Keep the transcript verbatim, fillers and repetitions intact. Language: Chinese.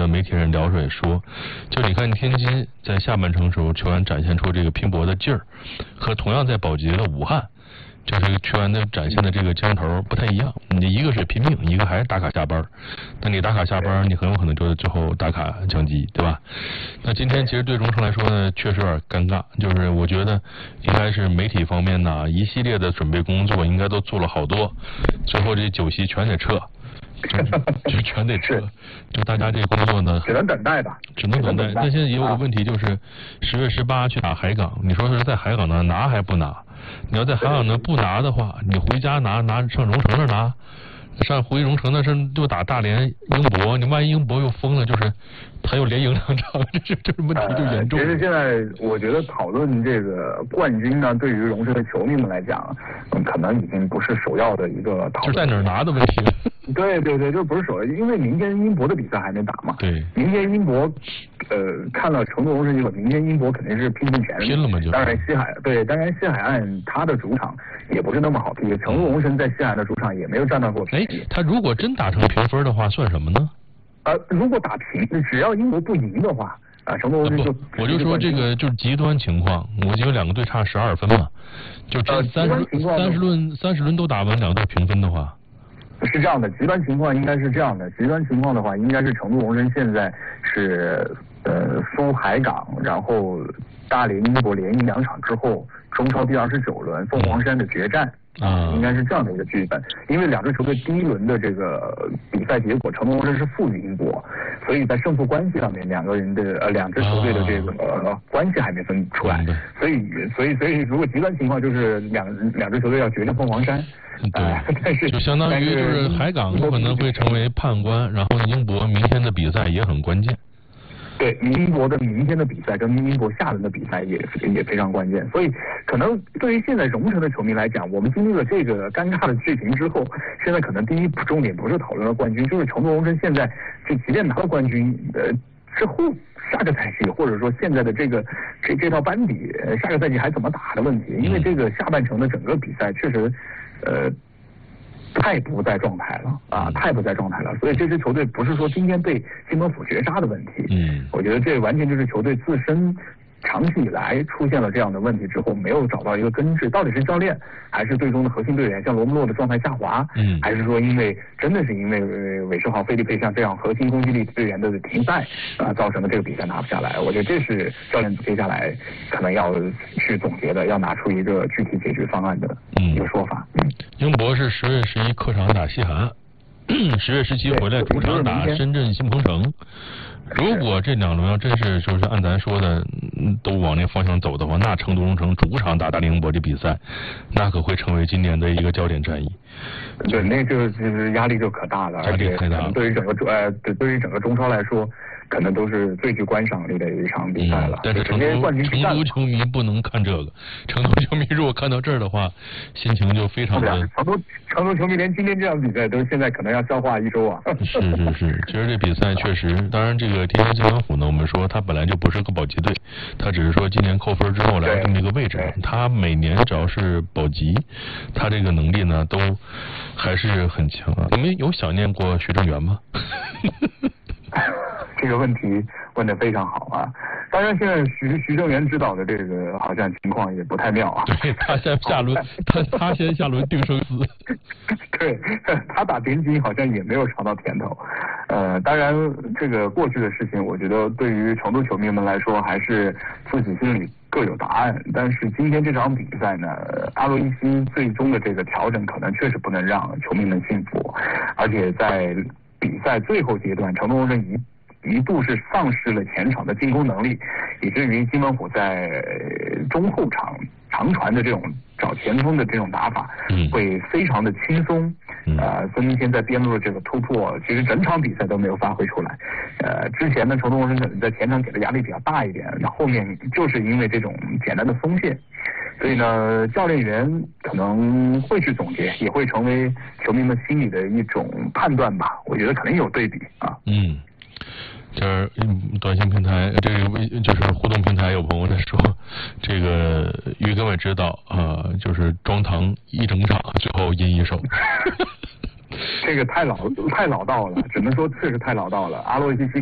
的媒体人聊着也说，就你看天津在下半程时候球员展现出这个拼搏的劲儿，和同样在保级的武汉。就这个球员的展现的这个劲头不太一样，你一个是拼命，一个还是打卡下班。那你打卡下班，你很有可能就是最后打卡降级，对吧？那今天其实对荣成来说呢，确实有点尴尬，就是我觉得应该是媒体方面呢一系列的准备工作应该都做了好多，最后这酒席全得撤。就全得撤，就大家这个工作呢， 只能等待吧， 只能等待。但现在也有个问题，就是十月十八去打海港，你说是在海港呢拿还不拿？你要在海港呢不拿的话，你回家拿拿上荣成那拿，上回荣成那是就打大连英博，你万一英博又疯了，就是他又连赢两场，这是这是问题就严重。 呃、其实现在我觉得讨论这个冠军呢，对于荣成的球迷们来讲，嗯，可能已经不是首要的一个讨论， 就在哪儿拿的问题。 对对对，这不是首要，因为明天英博的比赛还没打嘛。 对。 明天英博，呃，看了成都荣成结果，明天英博肯定是拼尽全力。 拼了嘛就。 当然西海对，当然西海岸他的主场也不是那么好踢，成都荣成在西海岸的主场也没有占到过便宜。 哎，他如果真打成平分的话，算什么呢？ 呃，如果打平，只要英国不赢的话，啊，成都荣成就、啊、 我就说这个就是极端情况，我记得两个队差十二分嘛，就这三十三十轮三十轮都打完，两队平分的话。 是这样的，极端情况应该是这样的。极端情况的话，应该是成都荣成现在是呃输海港，然后大连英博连赢两场之后，中超第二十九轮凤凰山的决战。啊，应该是这样的一个剧本，因为两支球队第一轮的这个比赛结果，成都荣成是负于英国，所以在胜负关系上面，两个人的呃两支球队的这个、呃、关系还没分出来，所以所以所以如果极端情况就是两两支球队要决战凤凰山， 对， 呃、但是就相当于就是海港有可能会成为判官，然后英博明天的比赛也很关键。 对，英国的明天的比赛跟英国下轮的比赛也也非常关键，所以可能对于现在荣成的球迷来讲，我们经历了这个尴尬的剧情之后，现在可能第一重点不是讨论了冠军，就是成都荣成现在就即便拿了冠军，呃，之后下个赛季或者说现在的这个这这套班底，下个赛季还怎么打的问题，因为这个下半程的整个比赛确实，呃。太不在状态了啊！太不在状态了，所以这支球队不是说今天被金门府绝杀的问题，嗯，我觉得这完全就是球队自身长期以来出现了这样的问题之后，没有找到一个根治，到底是教练还是队中的核心队员像罗姆洛的状态下滑，嗯，还是说因为真的是因为韦世豪、菲利佩像这样核心攻击力队员的停赛啊，造成的这个比赛拿不下来？我觉得这是教练组接下来可能要去总结的，要拿出一个具体解决方案的一个说法。 嗯，英博是十月十一客场打西海岸，十月十七回来主场打深圳新鹏城。如果这两轮要真是就是按咱说的都往那方向走的话，那成都荣成主场打大连英博这比赛，那可会成为今年的一个焦点战役。 对，那就就是压力就可大了，而且对于整个呃对对于整个中超来说，可能都是最具观赏力的一场比赛了。 嗯、但是成都成都球迷不能看这个，成都球迷如果看到这儿的话，心情就非常的。 成都成都球迷连今天这场比赛都现在可能要消化一周啊。 是是是，其实这比赛确实，当然这个天津津门虎呢，我们说他本来就不是个保级队，他只是说今年扣分之后来这么一个位置，他每年只要是保级，他这个能力呢都还是很强啊。你们有想念过徐正源吗？ 这个问题问得非常好啊！当然，现在徐徐正源指导的这个好像情况也不太妙啊。 对，他先下轮，他他先下轮定生死。 对，他打天津好像也没有尝到甜头。呃，当然，这个过去的事情，我觉得对于成都球迷们来说，还是自己心里各有答案。但是今天这场比赛呢，阿洛伊西最终的这个调整，可能确实不能让球迷们信服，而且在比赛最后阶段，成都荣成一一度是丧失了前场的进攻能力，以至于金门虎在中后场长传的这种找前锋的这种打法，会非常的轻松。呃，孙明天在边路的这个突破，其实整场比赛都没有发挥出来。呃，之前呢，成都荣成可能在前场给的压力比较大一点，那后面就是因为这种简单的松懈。所以呢，教练员可能会去总结，也会成为球迷们心里的一种判断吧。我觉得可能有对比啊。 嗯，这短信平台这个微就是互动平台有朋友在说，这个于根伟知道啊、呃，就是装堂一整场，最后赢一手。 这个太老太老道了，只能说确实太老道了。阿洛伊西